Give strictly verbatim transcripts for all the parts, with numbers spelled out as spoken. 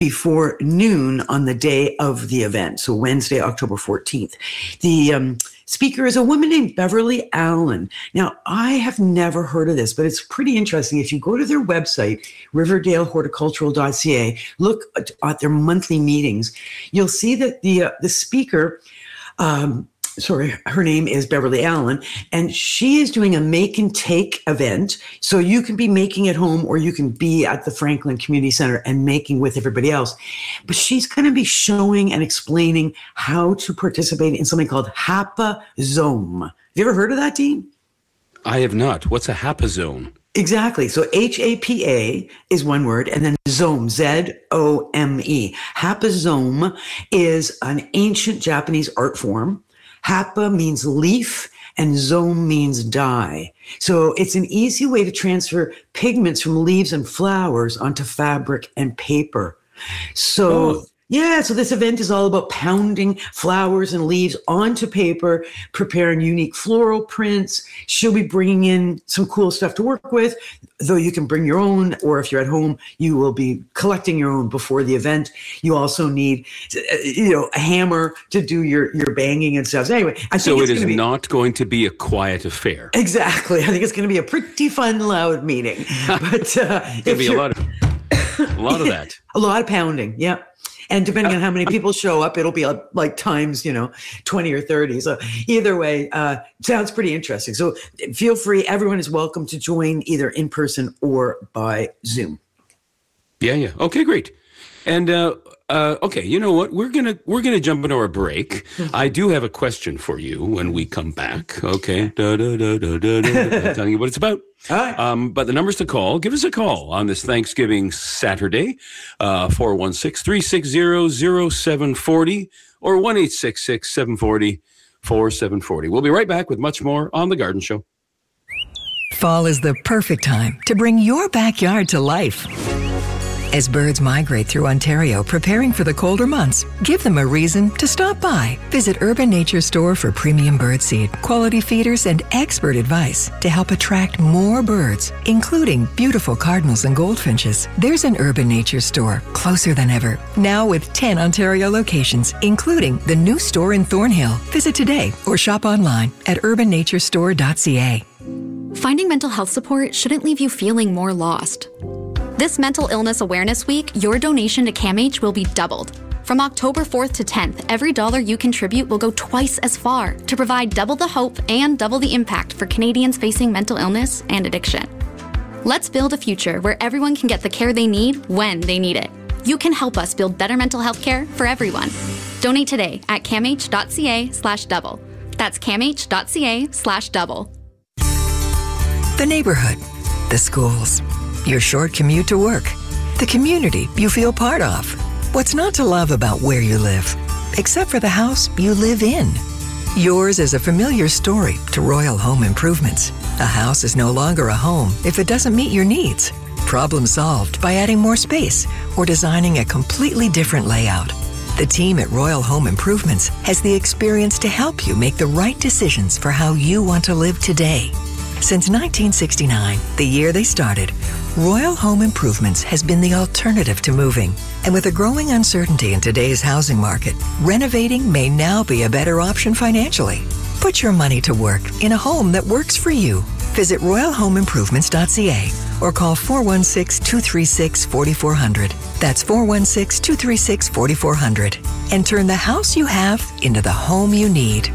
before noon on the day of the event. So Wednesday, October fourteenth. The um, speaker is a woman named Beverly Allen. Now, I have never heard of this, but it's pretty interesting. If you go to their website, riverdale horticultural dot c a, look at, at their monthly meetings, you'll see that the uh, the speaker, um, sorry, her name is Beverly Allen, and she is doing a make and take event. So you can be making at home, or you can be at the Franklin Community Center and making with everybody else. But she's going to be showing and explaining how to participate in something called Hapazome. Have you ever heard of that, Dean? I have not. What's a Hapazome? Exactly. So H A P A is one word, and then Zome, Z O M E. Hapazome is an ancient Japanese art form. Hapa means leaf and zome means dye. So it's an easy way to transfer pigments from leaves and flowers onto fabric and paper. So oh. Yeah, so this event is all about pounding flowers and leaves onto paper, preparing unique floral prints. She'll be bringing in some cool stuff to work with, though you can bring your own, or if you're at home, you will be collecting your own before the event. You also need, you know, a hammer to do your, your banging and stuff. So anyway, I think so it's it is be, not going to be a quiet affair. Exactly. I think it's going to be a pretty fun, loud meeting. But uh, it's going to be a lot of, a lot of that. A lot of pounding. Yep. And depending on how many people show up, it'll be like times, you know, twenty or thirty. So either way, uh, sounds pretty interesting. So feel free. Everyone is welcome to join either in person or by Zoom. Yeah, yeah. Okay, great. And uh, uh, okay, you know what? We're gonna we're gonna jump into our break. Mm-hmm. I do have a question for you when we come back. Okay, da, da, da, da, da, da, telling you what it's about. All right. Um, but the numbers to call, give us a call on this Thanksgiving Saturday, uh, four one six, three six zero, zero seven four zero or one eight six six, seven four zero, four seven four zero. We'll be right back with much more on The Garden Show. Fall is the perfect time to bring your backyard to life. As birds migrate through Ontario preparing for the colder months, give them a reason to stop by. Visit Urban Nature Store for premium birdseed, quality feeders, and expert advice to help attract more birds, including beautiful cardinals and goldfinches. There's an Urban Nature Store closer than ever, now with ten Ontario locations, including the new store in Thornhill. Visit today or shop online at urban nature store dot c a. Finding mental health support shouldn't leave you feeling more lost. This Mental Illness Awareness Week, your donation to CAMH will be doubled. From October fourth to tenth, every dollar you contribute will go twice as far to provide double the hope and double the impact for Canadians facing mental illness and addiction. Let's build a future where everyone can get the care they need when they need it. You can help us build better mental health care for everyone. Donate today at camh dot c a slash double. That's camh dot c a slash double. The neighborhood, the schools, your short commute to work, the community you feel part of. What's not to love about where you live, except for the house you live in? Yours is a familiar story to Royal Home Improvements. A house is no longer a home if it doesn't meet your needs. Problem solved by adding more space or designing a completely different layout. The team at Royal Home Improvements has the experience to help you make the right decisions for how you want to live today. Since nineteen sixty-nine, the year they started, Royal Home Improvements has been the alternative to moving. And with a growing uncertainty in today's housing market, renovating may now be a better option financially. Put your money to work in a home that works for you. Visit royal home improvements dot c a or call four one six, two three six, four four zero zero. That's four one six, two three six, four four zero zero. And turn the house you have into the home you need.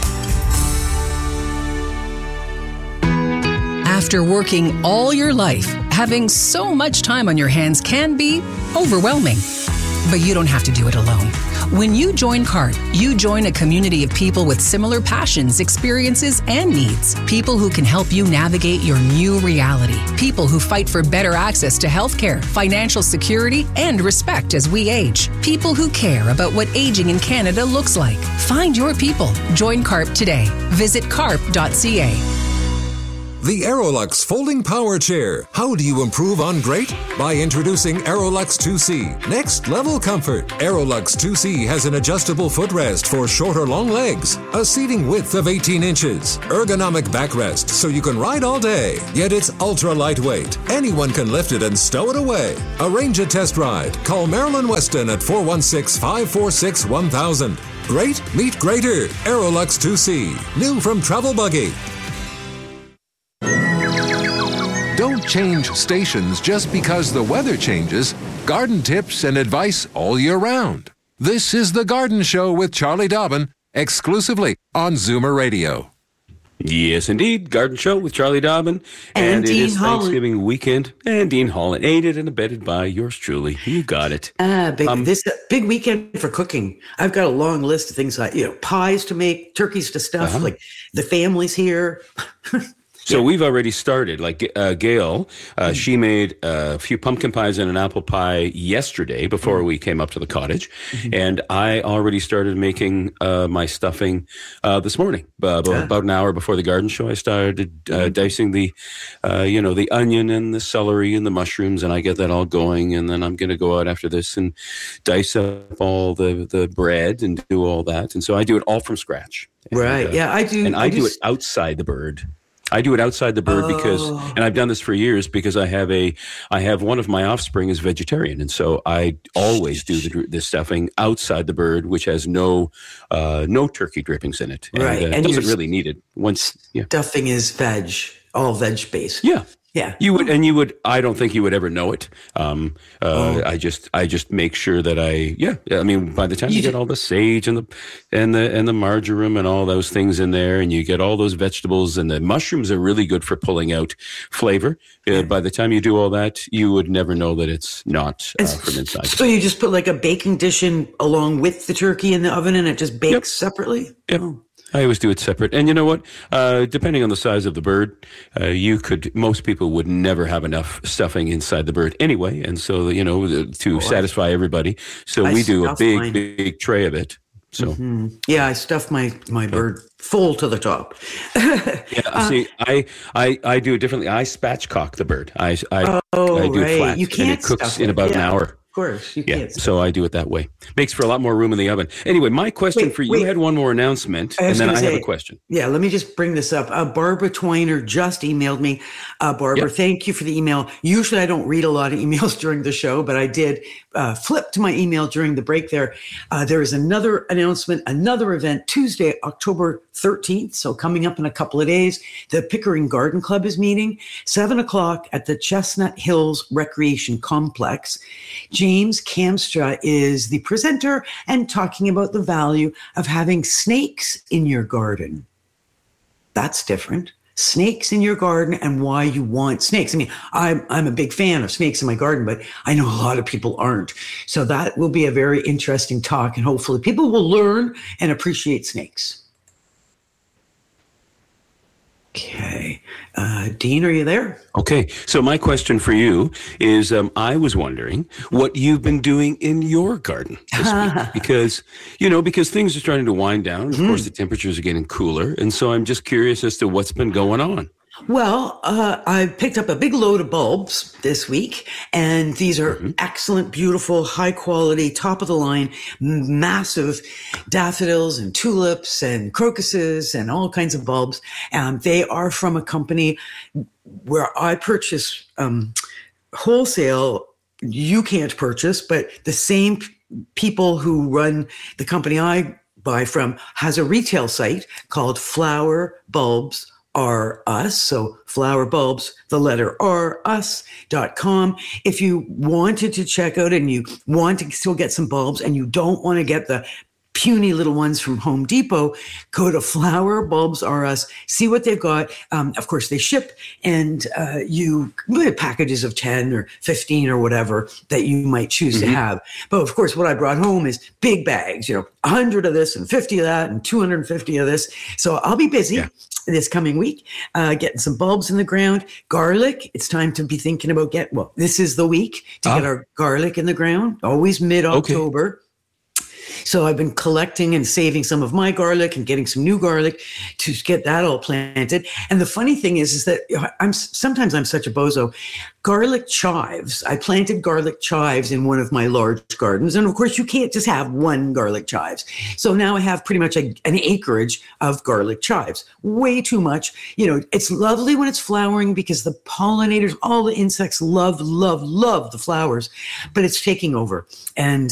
After working all your life, having so much time on your hands can be overwhelming. But you don't have to do it alone. When you join CARP, you join a community of people with similar passions, experiences, and needs. People who can help you navigate your new reality. People who fight for better access to healthcare, financial security, and respect as we age. People who care about what aging in Canada looks like. Find your people. Join CARP today. Visit carp dot c a. The Aerolux Folding Power Chair. How do you improve on great? By introducing Aerolux two C. Next level comfort. Aerolux two C has an adjustable footrest for short or long legs, a seating width of eighteen inches, ergonomic backrest so you can ride all day, yet it's ultra lightweight. Anyone can lift it and stow it away. Arrange a test ride. Call Marilyn Weston at four one six, five four six, one thousand. Great meet greater. Aerolux two C. New from Travel Buggy. Don't change stations just because the weather changes. Garden tips and advice all year round. This is The Garden Show with Charlie Dobbin, exclusively on Zoomer Radio. Yes, indeed. Garden Show with Charlie Dobbin. And, and Dean it is Holland. Thanksgiving weekend. And Dean Holland, aided and abetted by yours truly. You got it. Ah, big, Um, this uh, big weekend for cooking. I've got a long list of things like, you know, pies to make, turkeys to stuff, Uh-huh. like the family's here. So we've already started. Like uh, Gail, uh, Mm. she made a few pumpkin pies and an apple pie yesterday before we came up to the cottage. Mm-hmm. And I already started making uh, my stuffing uh, this morning. Uh, about, Ah. about an hour before the garden show, I started uh, Mm-hmm. dicing the, uh, you know, the onion and the celery and the mushrooms, and I get that all going. And then I'm going to go out after this and dice up all the, the bread and do all that. And so I do it all from scratch. And, Right. uh, Yeah, I do. and I, do s- it outside the bird. I do it outside the bird because, Oh. and I've done this for years because I have a, I have one of my offspring is vegetarian, and so I always do the, the stuffing outside the bird, which has no, uh, no turkey drippings in it, and, Right, uh, and doesn't you're- really need it. Once, yeah, Stuffing is veg, all veg based. yeah. Yeah. You would, and you would. I don't think you would ever know it. Um, uh, Oh. I just, I just make sure that I, yeah. I mean, by the time you, You get ju- all the sage and the, and the, and the marjoram and all those things in there, and you get all those vegetables, and the mushrooms are really good for pulling out flavor. Uh, by the time you do all that, you would never know that it's not uh, from inside. So you just put like a baking dish in along with the turkey in the oven and it just bakes Yep. separately? Yep. Oh. I always do it separate. And you know what? Uh, depending on the size of the bird, uh, you could, most people would never have enough stuffing inside the bird anyway. And so, you know, the- to satisfy everybody. So I we do a stuff big, mine. big tray of it. So, Yeah, I stuff my, my bird full to the top. yeah, see, I, I, I do it differently. I spatchcock the bird. I, I, Oh, I do right. it flat. You and can't it cooks stuff in it. about an Yeah. hour. Of course, you Yeah, can't. so I do it that way. Makes for a lot more room in the oven. Anyway, my question Wait, for you wait. had one more announcement, I and was then I gonna have say- a question. Yeah, let me just bring this up. Uh, Barbara Twiner just emailed me. Uh, Barbara, Yep. thank you for the email. Usually I don't read a lot of emails during the show, but I did uh, flip to my email during the break there. Uh, there is another announcement, another event, Tuesday, October thirteenth. So coming up in a couple of days, the Pickering Garden Club is meeting, seven o'clock at the Chestnut Hills Recreation Complex. James Kamstra is the presenter and talking about the value of having snakes in your garden. That's different. Snakes in your garden and why you want snakes. I mean, I'm, I'm a big fan of snakes in my garden, but I know a lot of people aren't. So that will be a very interesting talk, and hopefully people will learn and appreciate snakes. Okay. Uh, Dean, are you there? Okay, so my question for you is, um, I was wondering what you've been doing in your garden this week, because, you know, because things are starting to wind down. Of course, the temperatures are getting cooler, and so I'm just curious as to what's been going on. Well, uh, I picked up a big load of bulbs this week, and these are excellent, beautiful, high quality, top of the line, m- massive daffodils and tulips and crocuses and all kinds of bulbs. Um, they are from a company where I purchase um, wholesale. You can't purchase, but the same p- people who run the company I buy from has a retail site called Flower Bulbs R Us. So flower bulbs, the letter R, us dot com. If you wanted to check out and you want to still get some bulbs and you don't want to get the puny little ones from Home Depot, go to Flower Bulbs R Us, see what they've got. Um, of course, they ship, and uh, you get packages of ten or fifteen or whatever that you might choose to have. But of course, what I brought home is big bags, you know, one hundred of this and fifty of that and two hundred fifty of this. So I'll be busy. Yeah. This coming week, uh, getting some bulbs in the ground. Garlic, it's time to be thinking about get, well, this is the week to Ah. get our garlic in the ground, always mid-October. So I've been collecting and saving some of my garlic and getting some new garlic to get that all planted. And the funny thing is, is that I'm sometimes I'm such a bozo. Garlic chives. I planted garlic chives in one of my large gardens. And of course, you can't just have one garlic chives. So now I have pretty much a, an acreage of garlic chives. Way too much. You know, it's lovely when it's flowering because the pollinators, all the insects love, love, love the flowers, but it's taking over. And